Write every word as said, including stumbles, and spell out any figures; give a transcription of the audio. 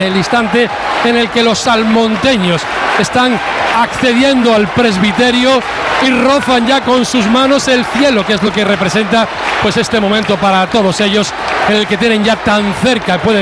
El instante en el que los salmonteños están accediendo al presbiterio y rozan ya con sus manos el cielo, que es lo que representa pues este momento para todos ellos, en el que tienen ya tan cerca, pueden